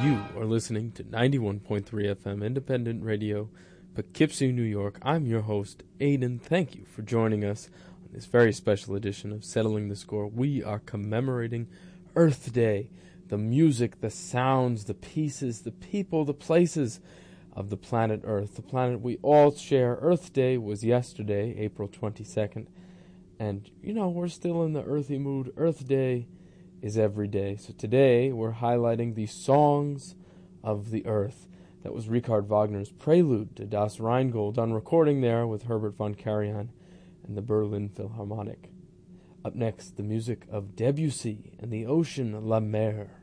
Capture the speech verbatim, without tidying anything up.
You are listening to ninety-one point three F M Independent Radio, Poughkeepsie, New York. I'm your host, Aiden. Thank you for joining us on this very special edition of Settling the Score. We are commemorating Earth Day, the music, the sounds, the pieces, the people, the places of the planet Earth, the planet we all share. Earth Day was yesterday, April twenty-second, and, you know, we're still in the earthy mood. Earth Day is every day. So today we're highlighting the songs of the earth. That was Richard Wagner's Prelude to Das Rheingold, done recording there with Herbert von Karajan and the Berlin Philharmonic. Up next, the music of Debussy and the ocean La Mer.